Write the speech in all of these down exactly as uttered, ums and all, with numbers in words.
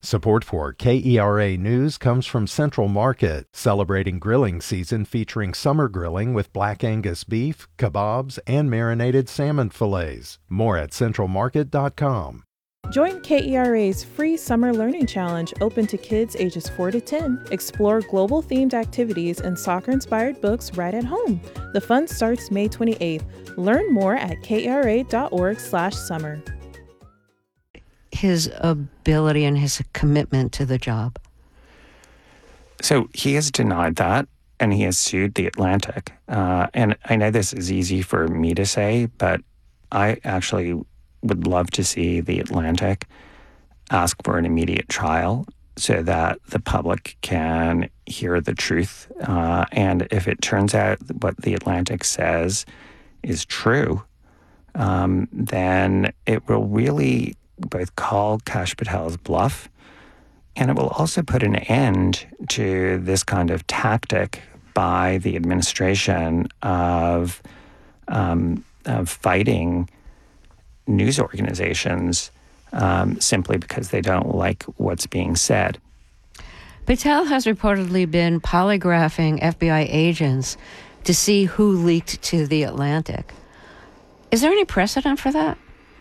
Support for K E R A News comes from Central Market, celebrating grilling season featuring summer grilling with black Angus beef, kebabs, and marinated salmon fillets. More at central market dot com. Join K E R A's free Summer Learning Challenge open to kids ages four to ten. Explore global-themed activities and soccer-inspired books right at home. The fun starts May twenty-eighth. Learn more at K E R A dot org slash summer. His ability and his commitment to the job? So he has denied that, and he has sued The Atlantic. Uh, and I know this is easy for me to say, but I actually would love to see The Atlantic ask for an immediate trial so that the public can hear the truth. Uh, and if it turns out what The Atlantic says is true, um, then it will really both call Kash Patel's bluff, and it will also put an end to this kind of tactic by the administration of, um, of fighting news organizations um, simply because they don't like what's being said. Patel has reportedly been polygraphing F B I agents to see who leaked to The Atlantic. Is there any precedent for that?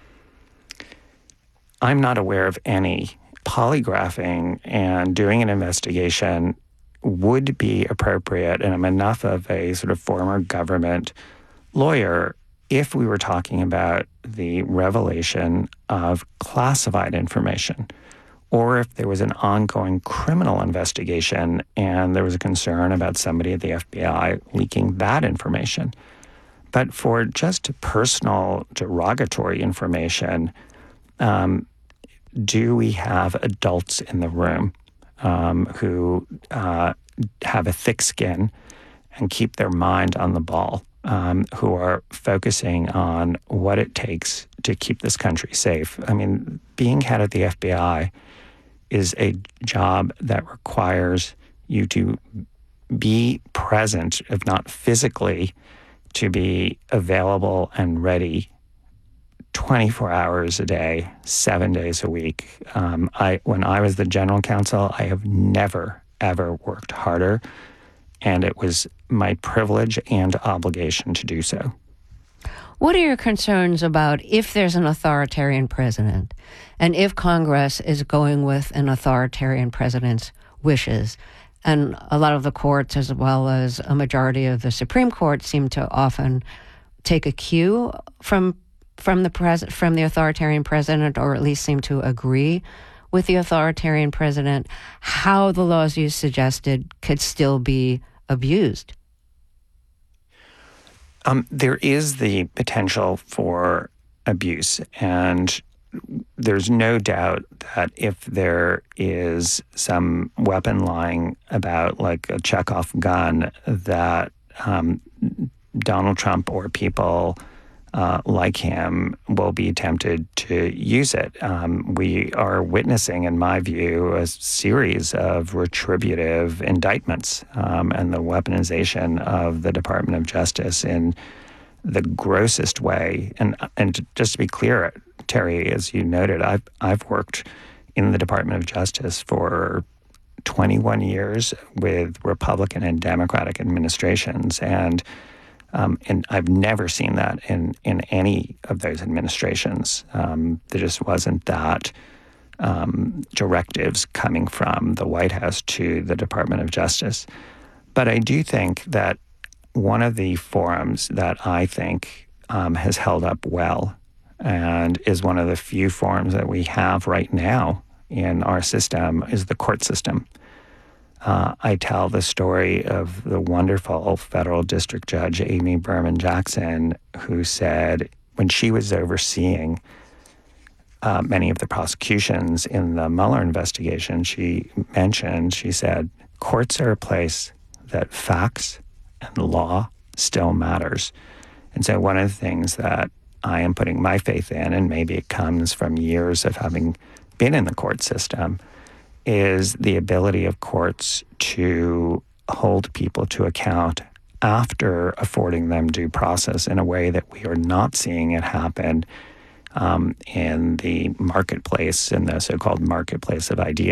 I'm not aware of any. Polygraphing and doing an investigation would be appropriate, and I'm enough of a sort of former government lawyer if we were talking about the revelation of classified information, or if there was an ongoing criminal investigation and there was a concern about somebody at the F B I leaking that information. But for just personal derogatory information, um, do we have adults in the room um, who uh, have a thick skin and keep their mind on the ball, um, who are focusing on what it takes to keep this country safe? I mean, being head of the F B I is a job that requires you to be present, if not physically, to be available and ready twenty-four hours a day, seven days a week. Um, I, when I was the general counsel, I have never, ever worked harder, and it was my privilege and obligation to do so. What are your concerns about if there's an authoritarian president, and if Congress is going with an authoritarian president's wishes? And a lot of the courts, as well as a majority of the Supreme Court, seem to often take a cue from from the pres- from the authoritarian president, or at least seem to agree with the authoritarian president, how the laws you suggested could still be abused. Um, there is the potential for abuse, and there's no doubt that if there is some weapon lying about, like a Chekhov gun, that um, Donald Trump or people Uh, like him will be tempted to use it. Um, we are witnessing, in my view, a series of retributive indictments um, and the weaponization of the Department of Justice in the grossest way. And and just to be clear, Terry, as you noted, I've I've worked in the Department of Justice for twenty-one years with Republican and Democratic administrations, and Um, and I've never seen that in, in any of those administrations. Um, there just wasn't that um, directives coming from the White House to the Department of Justice. But I do think that one of the forums that I think um, has held up well, and is one of the few forums that we have right now in our system, is the court system. Uh, I tell the story of the wonderful federal district judge, Amy Berman Jackson, who said when she was overseeing uh, many of the prosecutions in the Mueller investigation, she mentioned, she said, courts are a place that facts and law still matters. And so one of the things that I am putting my faith in, and maybe it comes from years of having been in the court system, is the ability of courts to hold people to account after affording them due process in a way that we are not seeing it happen um, in the marketplace, in the so-called marketplace of ideas.